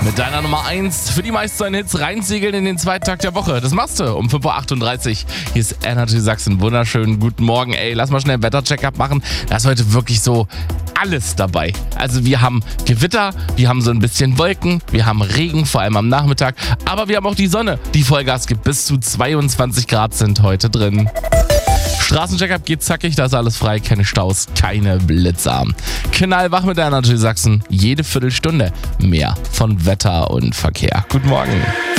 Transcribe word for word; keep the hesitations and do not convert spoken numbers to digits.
mit deiner Nummer eins für die meisten Hits reinsegeln in den zweiten Tag der Woche. Das machst du um fünf Uhr achtunddreißig. Hier ist Energy Sachsen. Wunderschönen guten Morgen. Ey, lass mal schnell einen Wetter-Check-up machen. Da ist heute wirklich so alles dabei. Also wir haben Gewitter, wir haben so ein bisschen Wolken, wir haben Regen, vor allem am Nachmittag. Aber wir haben auch die Sonne, die Vollgas gibt. Bis zu zweiundzwanzig Grad sind heute drin. Straßencheckup geht zackig, da ist alles frei, keine Staus, keine Blitzer. Knallwach mit der Energy Sachsen, jede Viertelstunde mehr von Wetter und Verkehr. Guten Morgen.